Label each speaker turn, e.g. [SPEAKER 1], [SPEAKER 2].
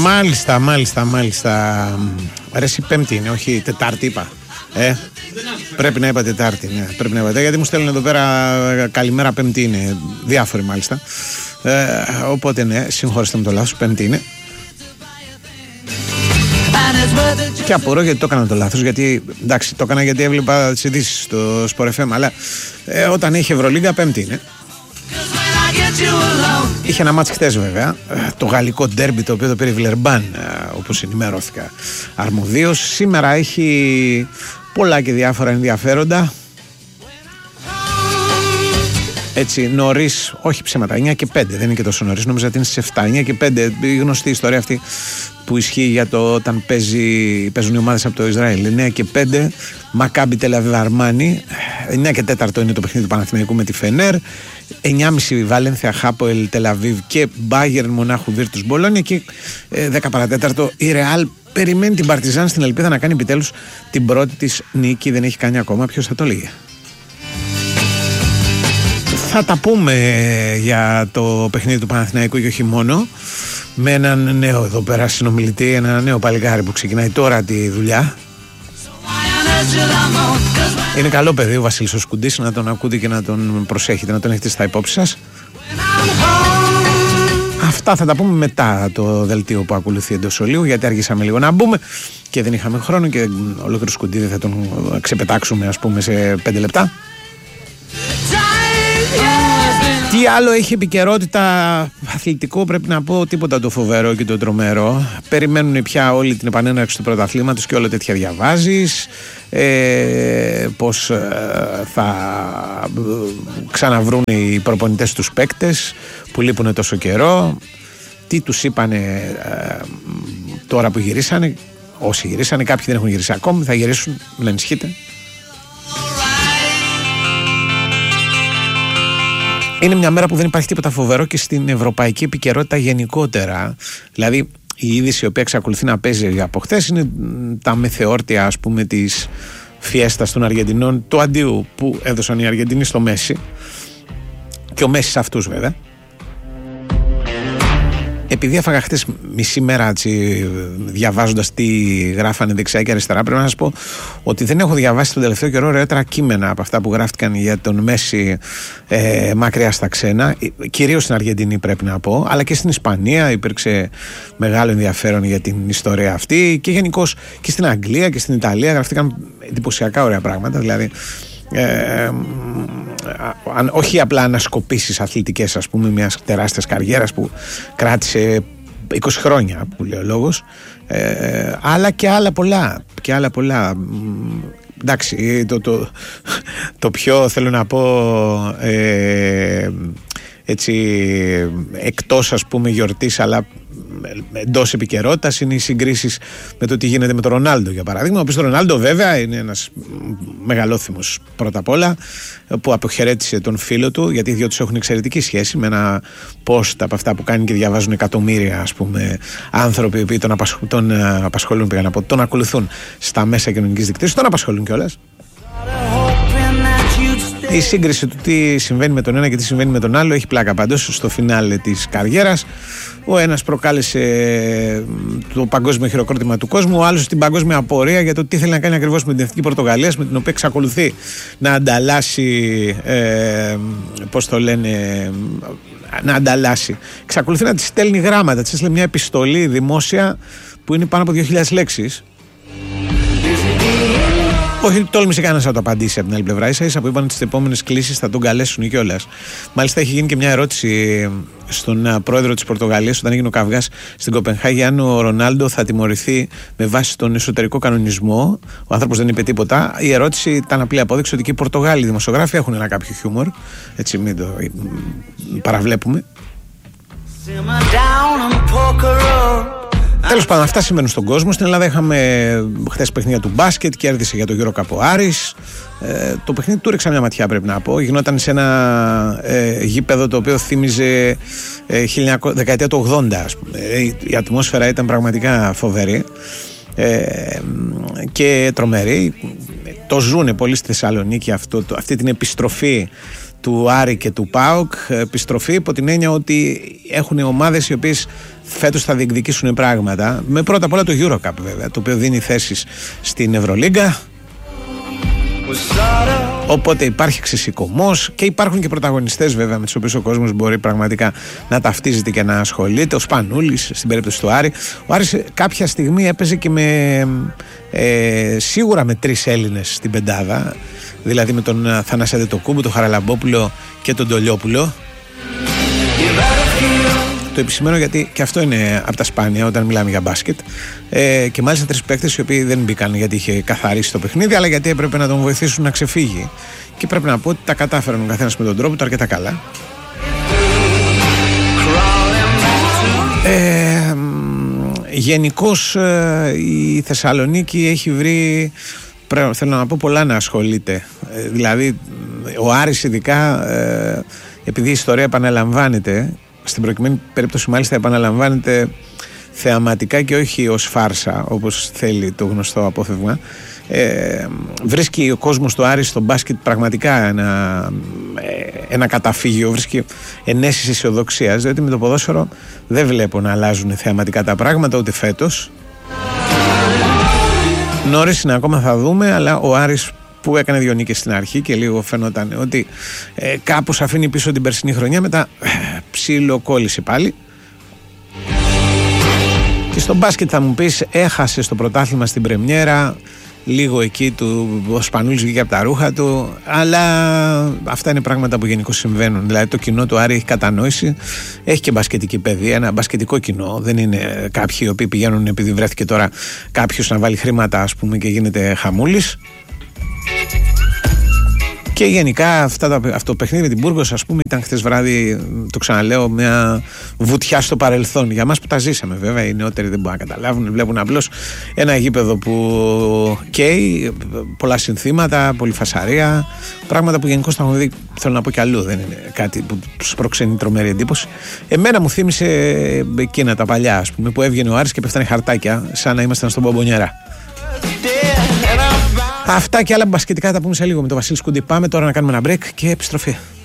[SPEAKER 1] Μάλιστα. Ρε εσύ Πέμπτη είναι, όχι Τετάρτη είπα. Πρέπει να είπα Τετάρτη, ναι, πρέπει να είπα, γιατί μου στέλνουν εδώ πέρα καλημέρα Πέμπτη είναι, διάφοροι μάλιστα. Οπότε ναι, συγχωρέστε με το λάθος, Πέμπτη είναι. Και απορώ γιατί το έκανα το λάθος, γιατί εντάξει το έκανα γιατί έβλεπα τις ειδήσεις στο Sport FM, αλλά όταν έχει Ευρωλίγκα Πέμπτη είναι. Είχε ένα μάτς χτες βέβαια, το γαλλικό ντέρμπι το οποίο το πήρε Βιλερμπάν, όπως ενημερώθηκα αρμοδίως. Σήμερα έχει πολλά και διάφορα ενδιαφέροντα. Έτσι νωρίς, όχι ψέματα, 9 και 5, δεν είναι και τόσο νωρίς, νόμιζα ότι είναι στις 7, 9 και 5, η γνωστή ιστορία αυτή που ισχύει για το όταν παίζουν οι ομάδες από το Ισραήλ. 9 και 5, Μακάμπι Τελ Αβίβ Αρμάνι, 9 και 4 είναι το παιχνίδι του Παναθηναϊκού με τη Φενέρ, 9.30 Βαλένθια Χάποελ Τελ Αβίβ και Μπάγερν Μονάχου Βίρτους Μπολόνια και 10 παρατέταρτο η Ρεάλ περιμένει την Παρτιζάν στην ελπίδα να κάνει επιτέλους την πρώτη της νίκη, δεν έχει κάνει ακόμα, ποιος θα το λέγε. Θα τα πούμε για το παιχνίδι του Παναθηναϊκού και όχι μόνο, με έναν νέο εδώ πέρα συνομιλητή, ένα νέο παλικάρι που ξεκινάει τώρα τη δουλειά. Είναι καλό παιδί ο Βασίλης ο Σκουντής, να τον ακούτε και να τον προσέχετε, να τον έχετε στα υπόψη σας. Αυτά θα τα πούμε μετά το δελτίο που ακολουθεί εντός ολίγου, γιατί αργήσαμε λίγο να μπούμε και δεν είχαμε χρόνο και ολόκληρο Σκουντίδη θα τον ξεπετάξουμε ας πούμε σε 5 λεπτά. Τι άλλο έχει επικαιρότητα αθλητικό, πρέπει να πω, τίποτα το φοβερό και το τρομερό. Περιμένουν πια όλη την επανέναρξη του πρωταθλήματος και όλα τέτοια διαβάζεις. Πως θα ξαναβρούν οι προπονητές τους παίκτες που λείπουν τόσο καιρό. Τι τους είπανε τώρα που γυρίσανε, όσοι γυρίσανε, κάποιοι δεν έχουν γυρίσει ακόμη, θα γυρίσουν, μην ανησυχείτε. Είναι μια μέρα που δεν υπάρχει τίποτα φοβερό και στην ευρωπαϊκή επικαιρότητα γενικότερα. Δηλαδή η είδηση η οποία εξακολουθεί να παίζει από χθες είναι τα μεθεόρτια ας πούμε της φιέστας των Αργεντινών, του αντίου που έδωσαν οι Αργεντινοί στο Μέση και ο Μέση σε αυτούς βέβαια. Επειδή έφαγα χτες μισή μέρα διαβάζοντας τι γράφανε δεξιά και αριστερά, πρέπει να σας πω ότι δεν έχω διαβάσει τον τελευταίο καιρό ωραιότερα κείμενα από αυτά που γράφτηκαν για τον Μέση μακριά στα ξένα, κυρίως στην Αργεντινή πρέπει να πω, αλλά και στην Ισπανία υπήρξε μεγάλο ενδιαφέρον για την ιστορία αυτή και γενικώς και στην Αγγλία και στην Ιταλία γραφτήκαν εντυπωσιακά ωραία πράγματα, δηλαδή όχι απλά ανασκοπήσεις αθλητικές ας πούμε μιας τεράστιας καριέρας που κράτησε 20 χρόνια που λέει ο λόγος, αλλά και άλλα πολλά εντάξει, το πιο θέλω να πω έτσι εκτός ας πούμε γιορτής αλλά εντός επικαιρότητας είναι οι συγκρίσεις με το τι γίνεται με τον Ρονάλντο για παράδειγμα, ο οποίος ο Ρονάλντο βέβαια είναι ένας μεγαλόθυμος πρώτα απ' όλα που αποχαιρέτησε τον φίλο του, γιατί οι δυο τους έχουν εξαιρετική σχέση με ένα post από αυτά που κάνει και διαβάζουν εκατομμύρια ας πούμε άνθρωποι οι οποίοι τον απασχολούν, πήγαν να πω, τον ακολουθούν στα μέσα κοινωνικής δικτύωσης, τον απασχολούν κιόλας. Η σύγκριση του τι συμβαίνει με τον ένα και τι συμβαίνει με τον άλλο έχει πλάκα πάντως στο φινάλε της καριέρας. Ο ένας προκάλεσε το παγκόσμιο χειροκρότημα του κόσμου, ο άλλος την παγκόσμια απορία για το τι θέλει να κάνει ακριβώς με την Εθνική Πορτογαλίας, με την οποία εξακολουθεί να ανταλλάσσει πώς το λένε, να ανταλλάσσει, εξακολουθεί να της στέλνει γράμματα, της έστειλε μια επιστολή δημόσια που είναι πάνω από 2.000 λέξεις. Όχι, τόλμησε κανένας να το απαντήσει από την άλλη πλευρά. Ίσα-ίσα που είπαν ότι στις επόμενες κλήσεις θα τον καλέσουν κιόλας. Μάλιστα, έχει γίνει και μια ερώτηση στον πρόεδρο της Πορτογαλίας όταν έγινε ο καυγάς στην Κοπενχάγη αν ο Ρονάλντο θα τιμωρηθεί με βάση τον εσωτερικό κανονισμό. Ο άνθρωπος δεν είπε τίποτα. Η ερώτηση ήταν απλή απόδειξη ότι και οι Πορτογάλοι δημοσιογράφοι έχουν ένα κάποιο χιούμορ. Έτσι, μην το παραβλέπουμε. Τέλος πάντων, αυτά συμβαίνουν στον κόσμο. Στην Ελλάδα είχαμε χθες παιχνίδια του μπάσκετ, κέρδισε για το Euro Cup ο Άρης. Το παιχνίδι του ρίξα μια ματιά, πρέπει να πω. Γινόταν σε ένα γήπεδο το οποίο θύμιζε δεκαετία του 80, ας πούμε. Η ατμόσφαιρα ήταν πραγματικά φοβερή και τρομερή. Το ζουνε πολύ στη Θεσσαλονίκη αυτή την επιστροφή του Άρη και του ΠΑΟΚ, επιστροφή υπό την έννοια ότι έχουν ομάδες οι οποίες φέτος θα διεκδικήσουν πράγματα. Με πρώτα απ' όλα το EuroCup βέβαια, το οποίο δίνει θέσεις στην Ευρωλίγκα. Οπότε υπάρχει ξεσηκωμός και υπάρχουν και πρωταγωνιστές βέβαια με τους οποίους ο κόσμος μπορεί πραγματικά να ταυτίζεται και να ασχολείται. Ο Σπανούλης στην περίπτωση του Άρη. Ο Άρης κάποια στιγμή έπαιζε και σίγουρα με 3 Έλληνες στην πεντάδα, δηλαδή με τον Θανάση Αντετοκούμπο, τον Χαραλαμπόπουλο και τον Ντολιόπουλο. Το επισημαίνω γιατί και αυτό είναι από τα σπάνια όταν μιλάμε για μπάσκετ. Και μάλιστα 3 παίκτες οι οποίοι δεν μπήκαν γιατί είχε καθαρίσει το παιχνίδι, αλλά γιατί έπρεπε να τον βοηθήσουν να ξεφύγει. Και πρέπει να πω ότι τα κατάφεραν ο καθένας με τον τρόπο του αρκετά καλά. Γενικώς η Θεσσαλονίκη έχει βρει, θέλω να πω, πολλά να ασχολείται. Δηλαδή ο Άρης ειδικά, επειδή η ιστορία επαναλαμβάνεται, στην προκειμένη περίπτωση μάλιστα επαναλαμβάνεται θεαματικά και όχι ως φάρσα όπως θέλει το γνωστό απόφευγμα, βρίσκει ο κόσμος του Άρη στο μπάσκετ πραγματικά ένα καταφύγιο, βρίσκει ενέσεις αισιοδοξίας, διότι με το ποδόσφαιρο δεν βλέπω να αλλάζουν θεαματικά τα πράγματα ούτε φέτος. Νωρίς είναι ακόμα, θα δούμε, αλλά ο Άρης που έκανε 2 νίκες στην αρχή και λίγο φαινόταν ότι κάπως αφήνει πίσω την περσινή χρονιά, μετά ψιλοκόλλησε πάλι. Και στο μπάσκετ θα μου πεις, έχασε στο πρωτάθλημα στην πρεμιέρα, λίγο εκεί ο Σπανούλης βγήκε από τα ρούχα του, αλλά αυτά είναι πράγματα που γενικώς συμβαίνουν. Δηλαδή το κοινό του Άρη έχει κατανόηση, έχει και μπασκετική παιδεία, ένα μπασκετικό κοινό, δεν είναι κάποιοι οι οποίοι πηγαίνουν επειδή βρέθηκε τώρα κάποιος να βάλει χρήματα, ας πούμε, και γίνεται χαμούλης. Και γενικά αυτό το παιχνίδι με την Μπούργος, ας πούμε, ήταν χθες βράδυ, το ξαναλέω, μια βουτιά στο παρελθόν. Για μας που τα ζήσαμε βέβαια, οι νεότεροι δεν μπορούν να καταλάβουν, βλέπουν απλώς ένα γήπεδο που καίει, πολλά συνθήματα, πολλή φασαρία, πράγματα που γενικώς τα έχω δει, θέλω να πω, κι αλλού, δεν είναι κάτι που τους προξενεί τρομερή εντύπωση. Εμένα μου θύμισε εκείνα τα παλιά, ας πούμε, που έβγαινε ο Άρης και πέφτανε χαρτάκια σαν να ήμασταν στον Μπομπονιέρα. Αυτά και άλλα μπασκετικά τα πούμε σε λίγο με τον Βασίλη Σκούντι. Πάμε τώρα να κάνουμε ένα break και επιστροφή.